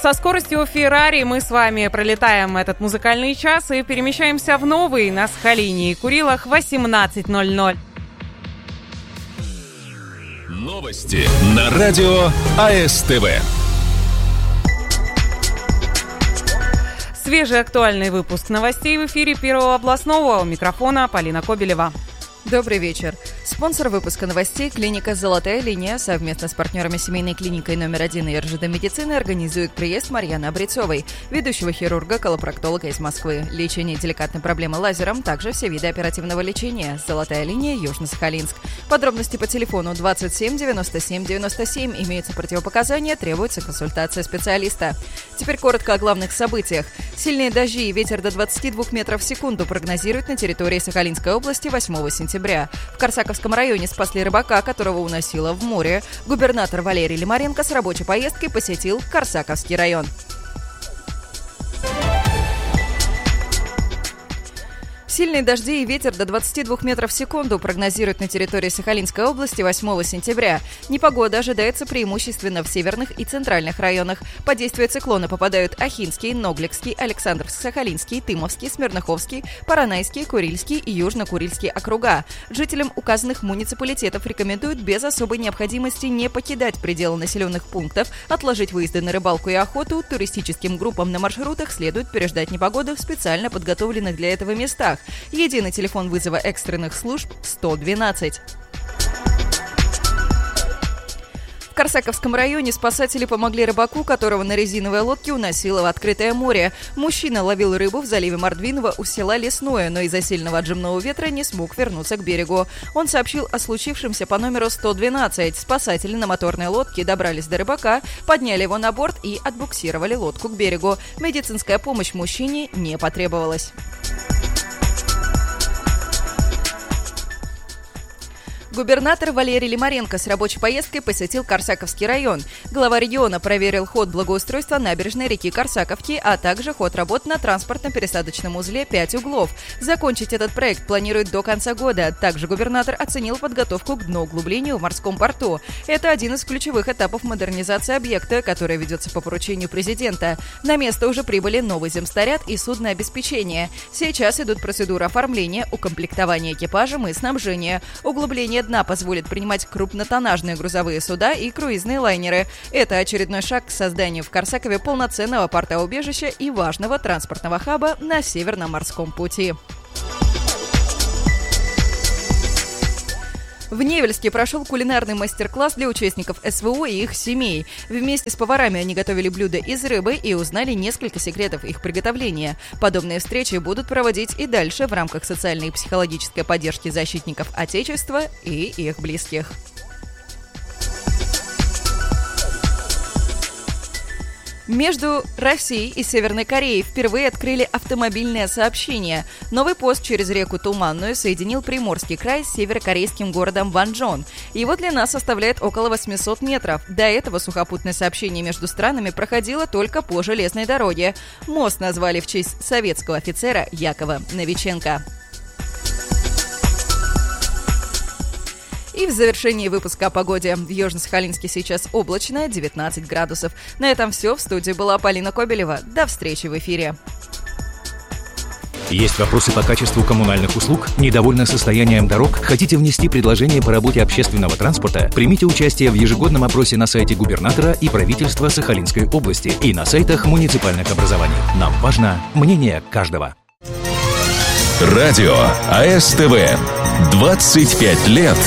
Со скоростью Феррари мы с вами пролетаем этот музыкальный час и перемещаемся в новый на Сахалине и Курилах 18:00. Новости на радио АСТВ. Свежий актуальный выпуск новостей в эфире Первого областного. У микрофона Полина Кобелева. Добрый вечер. Спонсор выпуска новостей – клиника «Золотая линия» совместно с партнерами семейной клиникой номер 1 и РЖД медицины организует приезд Марьяны Обрецовой, ведущего хирурга-колопроктолога из Москвы. Лечение деликатной проблемы лазером, также все виды оперативного лечения. «Золотая линия», Южно-Сахалинск. Подробности по телефону 27 97 97. Имеются противопоказания, требуется консультация специалиста. Теперь коротко о главных событиях. Сильные дожди и ветер до 22 метров в секунду прогнозируют на территории Сахалинской области 8 сентября. В Корсаковском районе спасли рыбака, которого уносило в море. Губернатор Валерий Лимаренко с рабочей поездкой посетил Корсаковский район. Сильные дожди и ветер до 22 метров в секунду прогнозируют на территории Сахалинской области 8 сентября. Непогода ожидается преимущественно в северных и центральных районах. Под действие циклона попадают Ахинский, Ногликский, Александровск-Сахалинский, Тымовский, Смирноховский, Поронайский, Курильский и Южно-Курильский округа. Жителям указанных муниципалитетов рекомендуют без особой необходимости не покидать пределы населенных пунктов, отложить выезды на рыбалку и охоту. Туристическим группам на маршрутах следует переждать непогоду в специально подготовленных для этого местах. Единый телефон вызова экстренных служб 112. В Корсаковском районе спасатели помогли рыбаку, которого на резиновой лодке уносило в открытое море. Мужчина ловил рыбу в заливе Мордвинова у села Лесное, но из-за сильного отжимного ветра не смог вернуться к берегу. Он сообщил о случившемся по номеру 112. Спасатели на моторной лодке добрались до рыбака, подняли его на борт и отбуксировали лодку к берегу. Медицинская помощь мужчине не потребовалась. Губернатор Валерий Лимаренко с рабочей поездкой посетил Корсаковский район. Глава региона проверил ход благоустройства набережной реки Корсаковки, а также ход работ на транспортно-пересадочном узле «5 углов». Закончить этот проект планируют до конца года. Также губернатор оценил подготовку к дноуглублению в морском порту. Это один из ключевых этапов модернизации объекта, который ведется по поручению президента. На место уже прибыли новый земснаряд и суднообеспечение. Сейчас идут процедуры оформления, укомплектования экипажем и снабжения. Углубление дна позволит принимать крупнотоннажные грузовые суда и круизные лайнеры. Это очередной шаг к созданию в Корсакове полноценного порта-убежища и важного транспортного хаба на Северном морском пути. В Невельске прошел кулинарный мастер-класс для участников СВО и их семей. Вместе с поварами они готовили блюда из рыбы и узнали несколько секретов их приготовления. Подобные встречи будут проводить и дальше в рамках социальной и психологической поддержки защитников Отечества и их близких. Между Россией и Северной Кореей впервые открыли автомобильное сообщение. Новый пост через реку Туманную соединил Приморский край с северокорейским городом Ванчжон. Его длина составляет около 800 метров. До этого сухопутное сообщение между странами проходило только по железной дороге. Мост назвали в честь советского офицера Якова Новиченко. И в завершении выпуска о погоде. В Южно-Сахалинске сейчас облачно, 19 градусов. На этом все. В студии была Полина Кобелева. До встречи в эфире. Есть вопросы по качеству коммунальных услуг? Недовольны состоянием дорог? Хотите внести предложение по работе общественного транспорта? Примите участие в ежегодном опросе на сайте губернатора и правительства Сахалинской области и на сайтах муниципальных образований. Нам важно мнение каждого. Радио АСТВ. 25 лет.